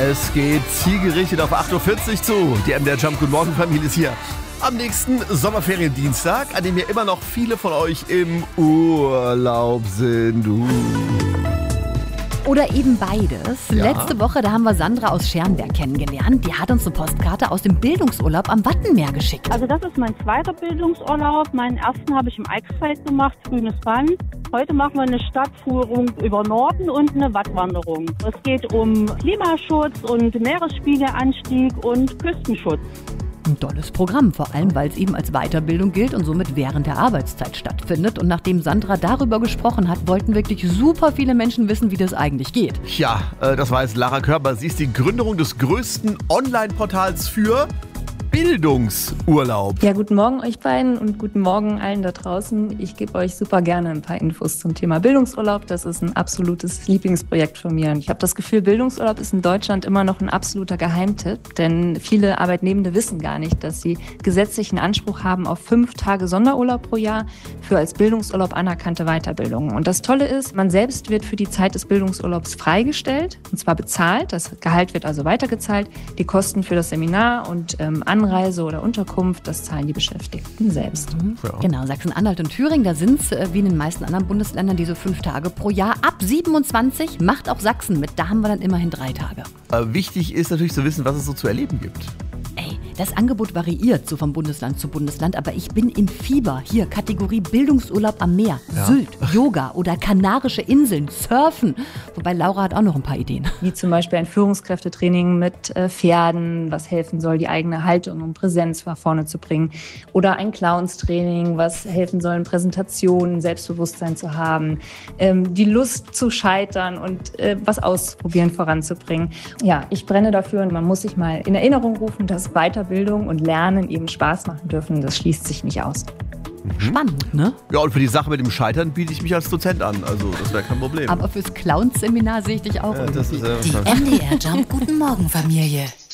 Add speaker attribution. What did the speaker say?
Speaker 1: Es geht zielgerichtet auf 8.40 Uhr zu. Die MDR Jump Guten Morgen Familie ist hier. Am nächsten Sommerferiendienstag, an dem ja immer noch viele von euch im Urlaub sind.
Speaker 2: Oder eben beides.
Speaker 1: Ja.
Speaker 2: Letzte Woche, da haben wir Sandra aus Scherrenberg kennengelernt. Die hat uns eine Postkarte aus dem Bildungsurlaub am Wattenmeer geschickt.
Speaker 3: Also das ist mein zweiter Bildungsurlaub. Meinen ersten habe ich im Eichsfeld gemacht, Grünes Band. Heute machen wir eine Stadtführung über Norden und eine Wattwanderung. Es geht um Klimaschutz und Meeresspiegelanstieg und Küstenschutz.
Speaker 2: Ein tolles Programm, vor allem weil es eben als Weiterbildung gilt und somit während der Arbeitszeit stattfindet. Und nachdem Sandra darüber gesprochen hat, wollten wirklich super viele Menschen wissen, wie das eigentlich geht.
Speaker 1: Ja, das war jetzt Lara Körber. Sie ist die Gründerin des größten Online-Portals für Bildungsurlaub.
Speaker 4: Ja, guten Morgen euch beiden und guten Morgen allen da draußen. Ich gebe euch super gerne ein paar Infos zum Thema Bildungsurlaub. Das ist ein absolutes Lieblingsprojekt von mir. Und ich habe das Gefühl, Bildungsurlaub ist in Deutschland immer noch ein absoluter Geheimtipp. Denn viele Arbeitnehmende wissen gar nicht, dass sie gesetzlichen Anspruch haben auf 5 Tage Sonderurlaub pro Jahr für als Bildungsurlaub anerkannte Weiterbildungen. Und das Tolle ist, man selbst wird für die Zeit des Bildungsurlaubs freigestellt, und zwar bezahlt. Das Gehalt wird also weitergezahlt. Die Kosten für das Seminar und Anreise oder Unterkunft, das zahlen die Beschäftigten selbst.
Speaker 1: Ja.
Speaker 2: Genau, Sachsen-Anhalt und Thüringen, da sind es wie in den meisten anderen Bundesländern diese 5 Tage pro Jahr. Ab 27 macht auch Sachsen mit, da haben wir dann immerhin 3 Tage.
Speaker 1: Wichtig ist natürlich zu wissen, was es so zu erleben gibt.
Speaker 2: Ey, das Angebot variiert so von Bundesland zu Bundesland, aber ich bin im Fieber. Hier, Kategorie Bildungsurlaub am Meer,
Speaker 1: Ja.
Speaker 2: Sylt, Yoga oder Kanarische Inseln, Surfen. Wobei Laura hat auch noch ein paar Ideen.
Speaker 4: Wie zum Beispiel ein Führungskräftetraining mit Pferden, was helfen soll, die eigene Haltung und Präsenz nach vorne zu bringen. Oder ein Clownstraining, was helfen soll, Präsentationen, Selbstbewusstsein zu haben, die Lust zu scheitern und was ausprobieren voranzubringen. Ja, ich brenne dafür und man muss sich mal in Erinnerung rufen, dass Weiterbildung und Lernen eben Spaß machen dürfen. Das schließt sich nicht aus.
Speaker 2: Spannend, ne?
Speaker 1: Ja, und für die Sache mit dem Scheitern biete ich mich als Dozent an. Also, das wäre kein Problem.
Speaker 2: Aber fürs Clowns-Seminar sehe ich dich auch.
Speaker 1: Das ist
Speaker 5: Die MDR Jump Guten Morgen Familie.